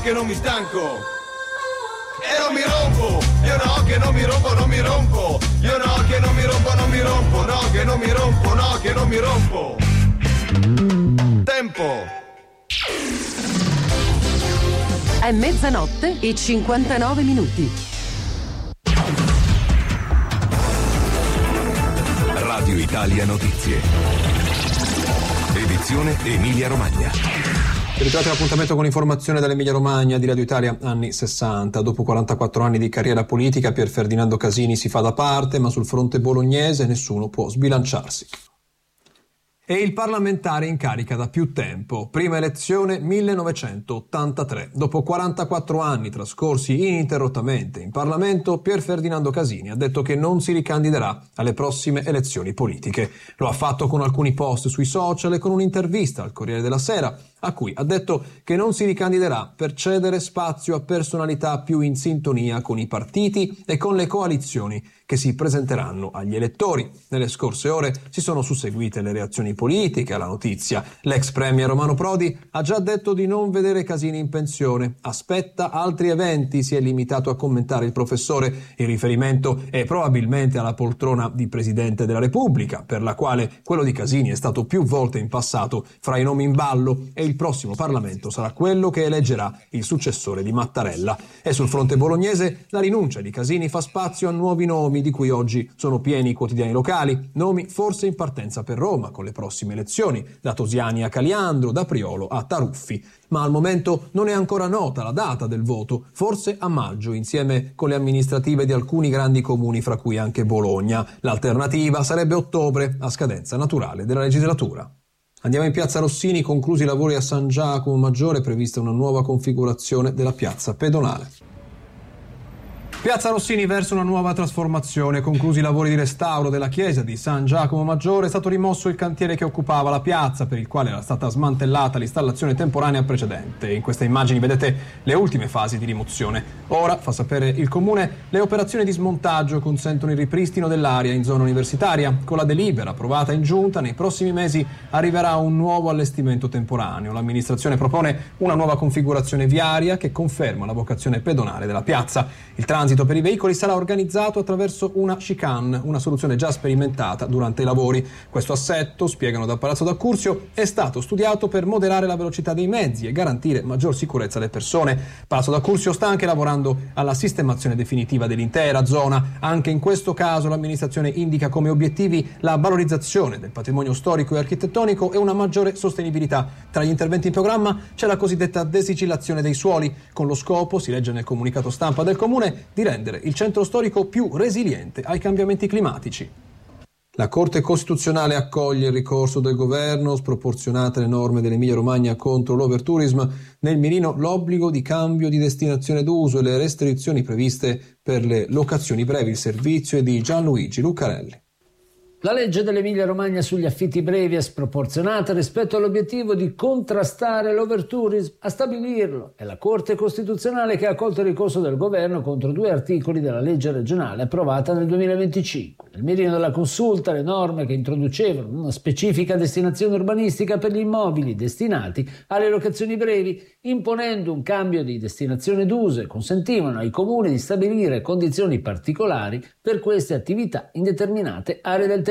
che non mi stanco e non mi rompo, io no che non mi rompo, non mi rompo, io no che non mi rompo, non mi rompo, no che non mi rompo, no che non mi rompo. Tempo. È mezzanotte e 59 minuti. Radio Italia Notizie. Edizione Emilia Romagna. Ritrovate l'appuntamento con l'informazione dall'Emilia Romagna di Radio Italia anni 60. Dopo 44 anni di carriera politica, Pier Ferdinando Casini si fa da parte, ma sul fronte bolognese nessuno può sbilanciarsi. E il parlamentare in carica da più tempo. Prima elezione 1983. Dopo 44 anni trascorsi ininterrottamente in Parlamento, Pier Ferdinando Casini ha detto che non si ricandiderà alle prossime elezioni politiche. Lo ha fatto con alcuni post sui social e con un'intervista al Corriere della Sera, a cui ha detto che non si ricandiderà per cedere spazio a personalità più in sintonia con i partiti e con le coalizioni che si presenteranno agli elettori. Nelle scorse ore si sono susseguite le reazioni politiche alla notizia. L'ex premier Romano Prodi ha già detto di non vedere Casini in pensione. Aspetta altri eventi, si è limitato a commentare il professore. Il riferimento è probabilmente alla poltrona di Presidente della Repubblica, per la quale quello di Casini è stato più volte in passato fra i nomi in ballo, e il prossimo Parlamento sarà quello che eleggerà il successore di Mattarella. E sul fronte bolognese la rinuncia di Casini fa spazio a nuovi nomi, di cui oggi sono pieni i quotidiani locali, nomi forse in partenza per Roma con le prossime elezioni, da Tosiani a Caliandro, da Priolo a Taruffi. Ma al momento non è ancora nota la data del voto, forse a maggio, insieme con le amministrative di alcuni grandi comuni, fra cui anche Bologna. L'alternativa sarebbe ottobre, a scadenza naturale della legislatura. Andiamo in piazza Rossini, conclusi i lavori a San Giacomo Maggiore, prevista una nuova configurazione della piazza pedonale. Piazza Rossini verso una nuova trasformazione. Conclusi i lavori di restauro della chiesa di San Giacomo Maggiore, è stato rimosso il cantiere che occupava la piazza, per il quale era stata smantellata l'installazione temporanea precedente. In queste immagini vedete le ultime fasi di rimozione. Ora, fa sapere il Comune, le operazioni di smontaggio consentono il ripristino dell'area in zona universitaria. Con la delibera approvata in giunta, nei prossimi mesi arriverà un nuovo allestimento temporaneo. L'amministrazione propone una nuova configurazione viaria che conferma la vocazione pedonale della piazza. Il transito per i veicoli sarà organizzato attraverso una chicane, una soluzione già sperimentata durante i lavori. Questo assetto, spiegano da Palazzo d'Accursio, è stato studiato per moderare la velocità dei mezzi e garantire maggior sicurezza alle persone. Palazzo d'Accursio sta anche lavorando alla sistemazione definitiva dell'intera zona. Anche in questo caso l'amministrazione indica come obiettivi la valorizzazione del patrimonio storico e architettonico e una maggiore sostenibilità. Tra gli interventi in programma c'è la cosiddetta desigillazione dei suoli, con lo scopo, si legge nel comunicato stampa del Comune, di rendere il centro storico più resiliente ai cambiamenti climatici. La Corte Costituzionale accoglie il ricorso del governo, sproporzionate le norme dell'Emilia Romagna contro l'overtourism, nel mirino l'obbligo di cambio di destinazione d'uso e le restrizioni previste per le locazioni brevi. Il servizio è di Gianluigi Lucarelli. La legge dell'Emilia Romagna sugli affitti brevi è sproporzionata rispetto all'obiettivo di contrastare l'overtourism. A stabilirlo è la Corte Costituzionale, che ha accolto il ricorso del governo contro 2 articoli della legge regionale approvata nel 2025. Nel mirino della consulta le norme che introducevano una specifica destinazione urbanistica per gli immobili destinati alle locazioni brevi, imponendo un cambio di destinazione d'uso, e consentivano ai comuni di stabilire condizioni particolari per queste attività in determinate aree del territorio.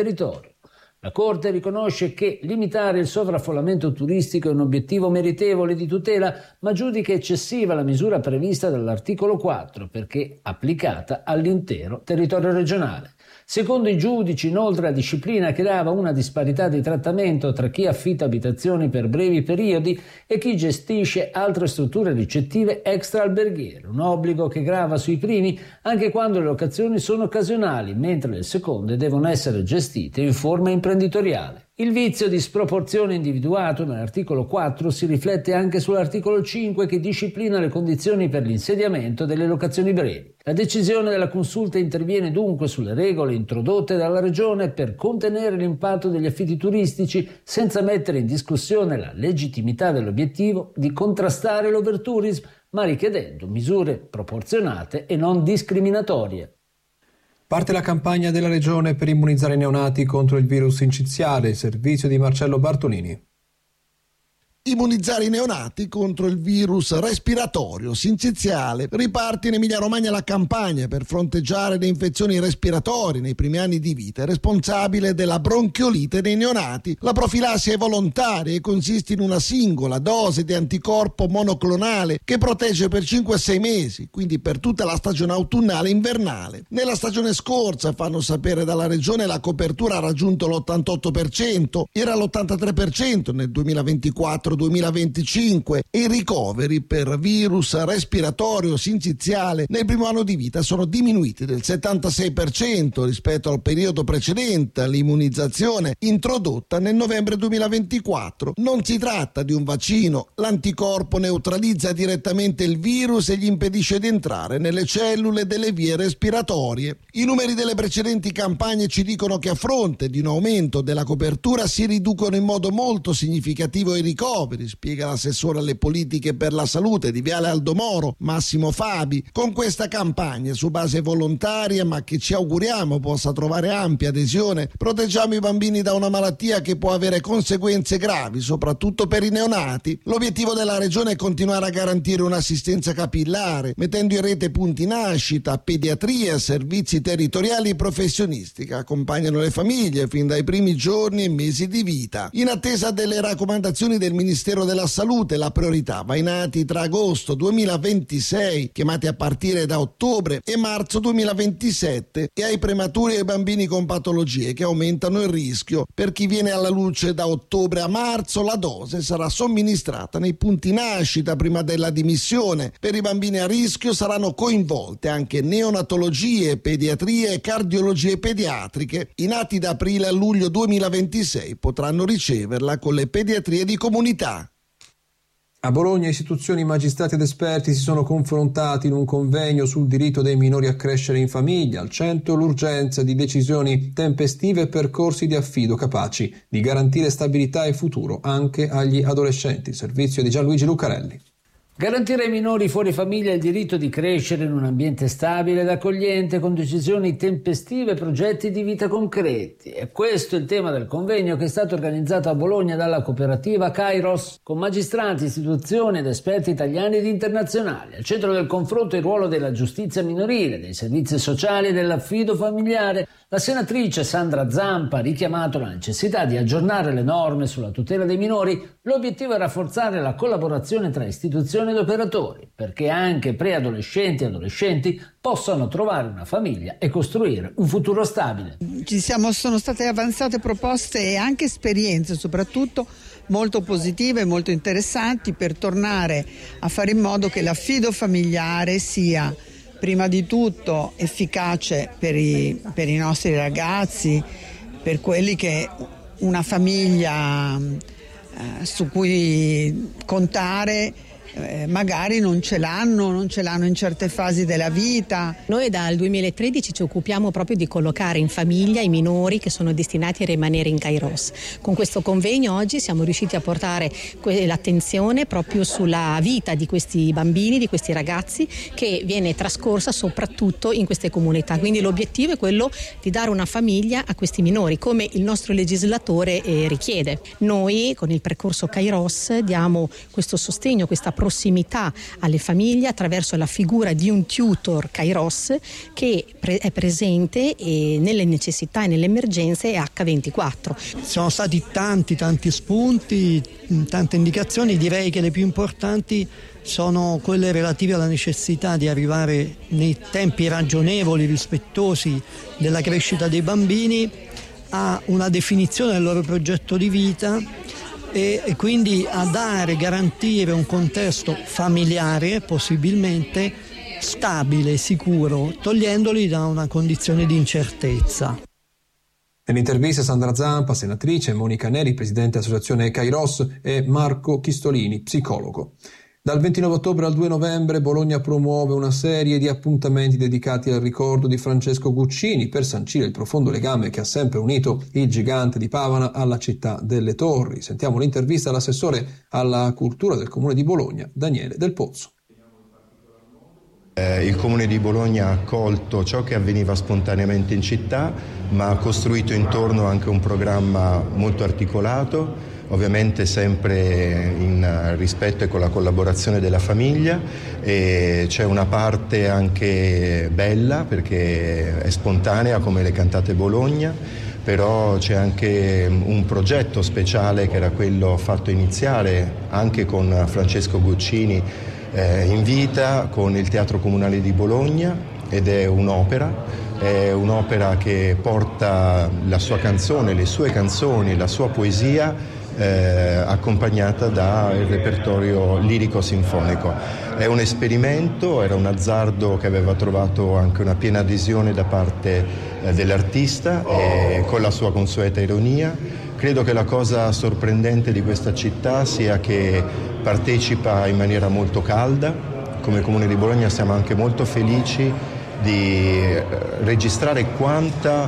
La Corte riconosce che limitare il sovraffollamento turistico è un obiettivo meritevole di tutela, ma giudica eccessiva la misura prevista dall'articolo 4 perché applicata all'intero territorio regionale. Secondo i giudici, inoltre, la disciplina creava una disparità di trattamento tra chi affitta abitazioni per brevi periodi e chi gestisce altre strutture ricettive extra-alberghiere, un obbligo che grava sui primi anche quando le locazioni sono occasionali, mentre le seconde devono essere gestite in forma imprenditoriale. Il vizio di sproporzione individuato nell'articolo 4 si riflette anche sull'articolo 5, che disciplina le condizioni per l'insediamento delle locazioni brevi. La decisione della consulta interviene dunque sulle regole introdotte dalla Regione per contenere l'impatto degli affitti turistici senza mettere in discussione la legittimità dell'obiettivo di contrastare l'overtourism, ma richiedendo misure proporzionate e non discriminatorie. Parte la campagna della Regione per immunizzare i neonati contro il virus inciziale, il servizio di Marcello Bartolini. Immunizzare i neonati contro il virus respiratorio sinciziale. Riparte in Emilia-Romagna la campagna per fronteggiare le infezioni respiratorie nei primi anni di vita. È responsabile della bronchiolite dei neonati. La profilassi è volontaria e consiste in una singola dose di anticorpo monoclonale che protegge per 5-6 mesi, quindi per tutta la stagione autunnale e invernale. Nella stagione scorsa, fanno sapere dalla regione, la copertura ha raggiunto l'88%, era l'83% nel 2024-2025 e i ricoveri per virus respiratorio sinciziale nel primo anno di vita sono diminuiti del 76% rispetto al periodo precedente all'immunizzazione introdotta nel novembre 2024. Non si tratta di un vaccino, l'anticorpo neutralizza direttamente il virus e gli impedisce di entrare nelle cellule delle vie respiratorie. I numeri delle precedenti campagne ci dicono che a fronte di un aumento della copertura si riducono in modo molto significativo i ricoveri, spiega l'assessore alle politiche per la salute di Viale Aldo Moro, Massimo Fabi. Con questa campagna su base volontaria, ma che ci auguriamo possa trovare ampia adesione, proteggiamo i bambini da una malattia che può avere conseguenze gravi, soprattutto per i neonati. L'obiettivo della regione è continuare a garantire un'assistenza capillare, mettendo in rete punti nascita, pediatria, servizi territoriali e professionisti che accompagnano le famiglie fin dai primi giorni e mesi di vita. In attesa delle raccomandazioni del Ministero della Salute, la priorità va ai nati tra agosto 2026, chiamati a partire da ottobre, e marzo 2027, e ai prematuri e ai bambini con patologie che aumentano il rischio. Per chi viene alla luce da ottobre a marzo, la dose sarà somministrata nei punti nascita prima della dimissione. Per i bambini a rischio saranno coinvolte anche neonatologie, pediatrie e cardiologie pediatriche. I nati da aprile a luglio 2026 potranno riceverla con le pediatrie di comunità. A Bologna istituzioni, magistrati ed esperti si sono confrontati in un convegno sul diritto dei minori a crescere in famiglia. Al centro l'urgenza di decisioni tempestive e percorsi di affido capaci di garantire stabilità e futuro anche agli adolescenti. Servizio di Gianluigi Lucarelli. Garantire ai minori fuori famiglia il diritto di crescere in un ambiente stabile ed accogliente con decisioni tempestive e progetti di vita concreti. E questo è il tema del convegno che è stato organizzato a Bologna dalla cooperativa Kairos, con magistrati, istituzioni ed esperti italiani ed internazionali. Al centro del confronto il ruolo della giustizia minorile, dei servizi sociali e dell'affido familiare. La senatrice Sandra Zampa ha richiamato la necessità di aggiornare le norme sulla tutela dei minori. L'obiettivo è rafforzare la collaborazione tra istituzioni ed operatori, perché anche preadolescenti e adolescenti possano trovare una famiglia e costruire un futuro stabile. Sono state avanzate proposte e anche esperienze, soprattutto molto positive e molto interessanti, per tornare a fare in modo che l'affido familiare sia prima di tutto efficace per i nostri ragazzi, per quelli che una famiglia su cui contare magari non ce l'hanno in certe fasi della vita. Noi dal 2013 ci occupiamo proprio di collocare in famiglia i minori che sono destinati a rimanere in Kairos. Con questo convegno oggi siamo riusciti a portare l'attenzione proprio sulla vita di questi bambini, di questi ragazzi, che viene trascorsa soprattutto in queste comunità. Quindi l'obiettivo è quello di dare una famiglia a questi minori, come il nostro legislatore richiede. Noi con il percorso Kairos diamo questo sostegno, questa prossimità alle famiglie attraverso la figura di un tutor Kairos che è presente nelle necessità e nelle emergenze H24. Sono stati tanti spunti, tante indicazioni. Direi che le più importanti sono quelle relative alla necessità di arrivare nei tempi ragionevoli, rispettosi della crescita dei bambini, a una definizione del loro progetto di vita e quindi a garantire un contesto familiare possibilmente stabile, sicuro, togliendoli da una condizione di incertezza. Nell'intervista Sandra Zampa, senatrice, Monica Neri, presidente dell'associazione Kairos, e Marco Chistolini, psicologo. Dal 29 ottobre al 2 novembre Bologna promuove una serie di appuntamenti dedicati al ricordo di Francesco Guccini per sancire il profondo legame che ha sempre unito il gigante di Pavana alla città delle Torri. Sentiamo l'intervista all'assessore alla cultura del Comune di Bologna, Daniele Del Pozzo. Il Comune di Bologna ha accolto ciò che avveniva spontaneamente in città, ma ha costruito intorno anche un programma molto articolato, ovviamente sempre in rispetto e con la collaborazione della famiglia, e c'è una parte anche bella perché è spontanea come le cantate Bologna, però c'è anche un progetto speciale che era quello fatto iniziare anche con Francesco Guccini in vita con il Teatro Comunale di Bologna, ed è un'opera che porta la sua canzone, le sue canzoni, la sua poesia accompagnata dal repertorio lirico-sinfonico. È un esperimento, era un azzardo che aveva trovato anche una piena adesione da parte dell'artista, con la sua consueta ironia. Credo che la cosa sorprendente di questa città sia che partecipa in maniera molto calda. Come Comune di Bologna siamo anche molto felici di registrare quanta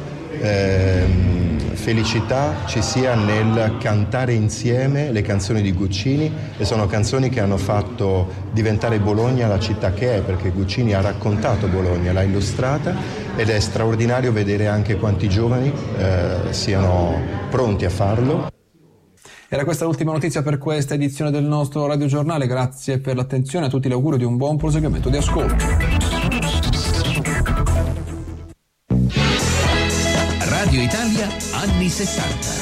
felicità ci sia nel cantare insieme le canzoni di Guccini, e sono canzoni che hanno fatto diventare Bologna la città che è, perché Guccini ha raccontato Bologna, l'ha illustrata, ed è straordinario vedere anche quanti giovani siano pronti a farlo. Era questa l'ultima notizia per questa edizione del nostro radiogiornale. Grazie per l'attenzione, a tutti l'augurio di un buon proseguimento di ascolto. Radio Italia anni 60.